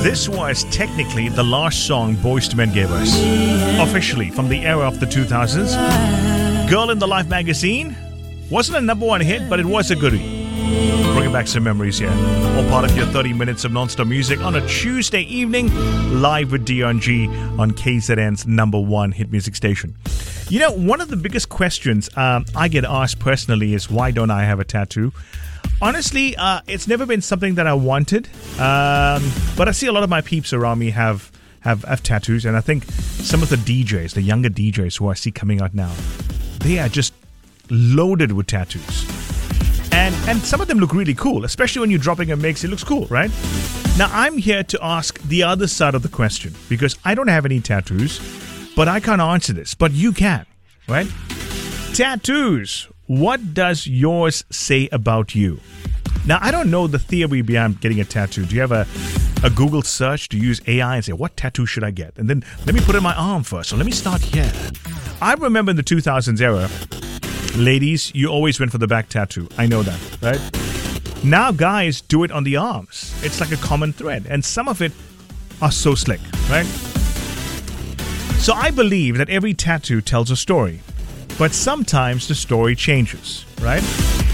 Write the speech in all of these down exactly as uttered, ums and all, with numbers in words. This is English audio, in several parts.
This was technically the last song Boyz two Men gave us. Officially, from the era of the two thousands. Girl in the Life magazine wasn't a number one hit, but it was a goodie. Bringing back some memories here. All part of your thirty minutes of non-stop music on a Tuesday evening, live with Dion G on K Z N's number one hit music station. You know, one of the biggest questions um, I get asked personally is, why don't I have a tattoo? Honestly, uh, it's never been something that I wanted, um, but I see a lot of my peeps around me have, have have tattoos, and I think some of the D Js, the younger D Js who I see coming out now, they are just loaded with tattoos. And and some of them look really cool, especially when you're dropping a mix. It looks cool, right? Now, I'm here to ask the other side of the question, because I don't have any tattoos, but I can't answer this. But you can, right? Tattoos. What does yours say about you? Now, I don't know the theory behind getting a tattoo. Do you have a, a Google search? Do you use A I and say, what tattoo should I get? And then let me put it in my arm first. So let me start here. I remember in the two thousands era, ladies, you always went for the back tattoo. I know that, right? Now guys do it on the arms. It's like a common thread. And some of it are so slick, right? So I believe that every tattoo tells a story. But sometimes the story changes, right?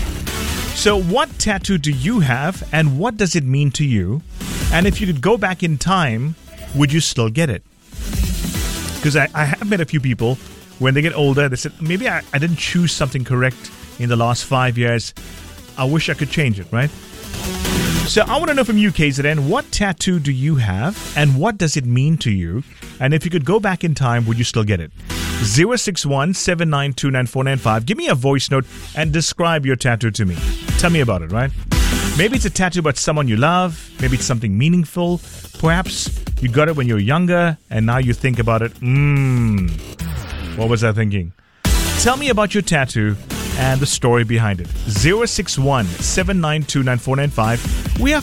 So what tattoo do you have, and what does it mean to you? And if you could go back in time, would you still get it? Because I, I have met a few people, when they get older, they said, maybe I, I didn't choose something correct in the last five years. I wish I could change it, right? So I want to know from you, K Z N, what tattoo do you have, and what does it mean to you? And if you could go back in time, would you still get it? zero six one, seven nine two, nine four nine five. Give me a voice note and describe your tattoo to me. Tell me about it, right? Maybe it's a tattoo about someone you love. Maybe it's something meaningful. Perhaps you got it when you were younger, and now you think about it. Mmm. What was I thinking? Tell me about your tattoo and the story behind it. zero six one, seven nine two, nine four nine five. We have